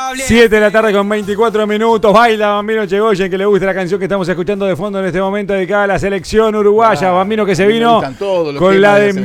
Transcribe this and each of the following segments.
7 de la tarde con 24 minutos. Baila Bambino Chegoyen, que le gusta la canción que estamos escuchando de fondo en este momento, dedicada a la selección uruguaya. Bambino que se vino con la de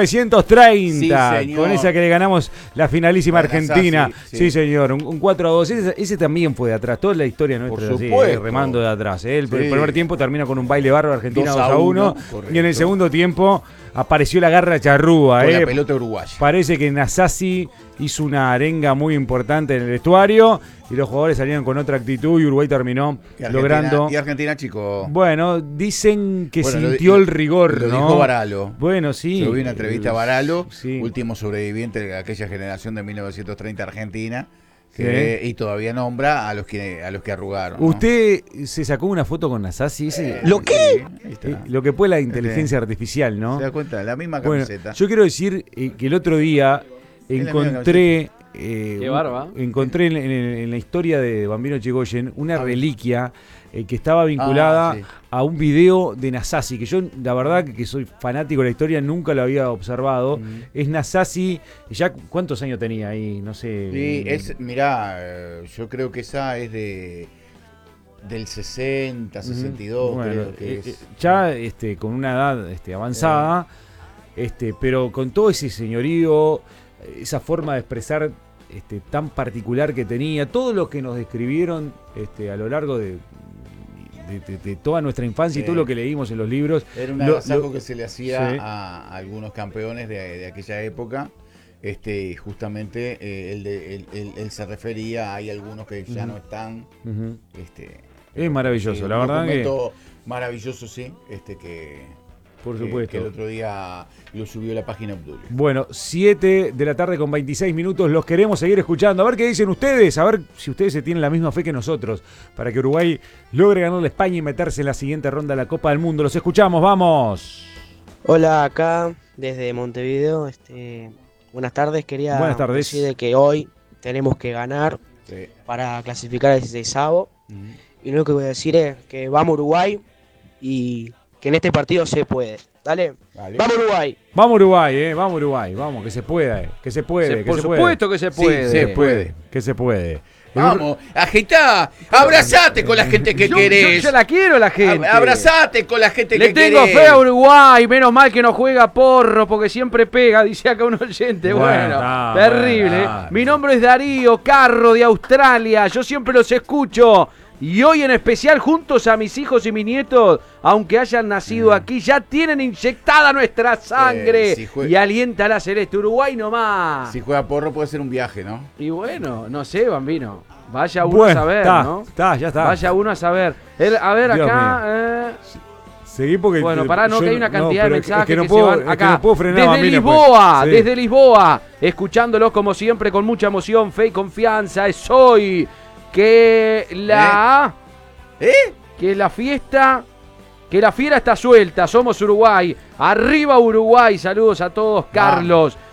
1930, sí, con esa que le ganamos la finalísima Argentina. Sí, sí. señor, un 4-2. Ese también fue de atrás. Toda la historia nuestra así, remando de atrás. El primer tiempo termina con un baile bárbaro, Argentina 2-1. Y en el segundo tiempo apareció la garra charrúa. Con la pelota uruguaya. Parece que Nasasi hizo una arenga muy importante en el vestuario y los jugadores salieron con otra actitud y Uruguay terminó logrando. Y Argentina, chico. Bueno, dicen que sintió el rigor, lo ¿no? Dijo Varalo. Bueno, sí. Yo vi una entrevista a Varalo, sí. Último sobreviviente de aquella generación de 1930 Argentina. Sí. Y todavía nombra a los que arrugaron, ¿no? ¿Usted se sacó una foto con Nasasi? ¿Lo qué? Lo que fue la inteligencia artificial, ¿no? ¿Se da cuenta? La misma camiseta. Bueno, yo quiero decir que el otro día encontré qué barba. Encontré en la historia de Bambino Chegoyen una reliquia que estaba vinculada a un video de Nasasi, que yo la verdad que soy fanático de la historia, nunca lo había observado. Es Nasasi, ya ¿cuántos años tenía ahí? No sé. Sí, mirá, yo creo que esa es del 60, 62, bueno, creo que es. Ya con una edad avanzada, pero con todo ese señorío, esa forma de expresar tan particular que tenía, todo lo que nos describieron a lo largo de toda nuestra infancia y todo lo que leímos en los libros. Era un agasajo que se le hacía a algunos campeones de aquella época. Justamente él se refería, hay algunos que ya no están. Es maravilloso, la verdad que. Maravilloso, sí, por supuesto. Que el otro día lo subió a la página Obdulio. Bueno, 7 de la tarde con 26 minutos. Los queremos seguir escuchando. A ver qué dicen ustedes. A ver si ustedes se tienen la misma fe que nosotros para que Uruguay logre ganarle a España y meterse en la siguiente ronda de la Copa del Mundo. Los escuchamos, vamos. Hola, acá desde Montevideo. Buenas tardes. Quería decir que hoy tenemos que ganar para clasificar el 16avo. Y lo que voy a decir es que vamos Uruguay y que en este partido se puede. Dale. ¡Vamos Uruguay! Vamos Uruguay, vamos Uruguay. Vamos, que se pueda, que se puede. Por supuesto que se puede. Sí, se puede. Que se puede. Vamos, agitá, abrazate con la gente que querés. Yo la quiero, la gente. Abrazate con la gente que querés. Le tengo fe a Uruguay, menos mal que no juega Porro, porque siempre pega, dice acá un oyente. Bueno, terrible. Mi nombre es Darío Carro de Australia, yo siempre los escucho. Y hoy en especial, juntos a mis hijos y mis nietos, aunque hayan nacido aquí, ya tienen inyectada nuestra sangre y alienta a la celeste. Uruguay nomás. Si juega Porro puede ser un viaje, ¿no? Y bueno, no sé, Bambino. Vaya uno a saber, ¿no? Ya está. Vaya uno a saber. A ver, Dios acá... Seguí porque... Bueno, pará, que hay una cantidad de mensajes que no puedo, se van acá. no puedo frenar, desde Bambino, Lisboa, pues. desde Lisboa, escuchándolos como siempre con mucha emoción, fe y confianza. Es hoy que que la fiesta, que la fiera está suelta. Somos Uruguay. Arriba Uruguay. Saludos a todos, Carlos.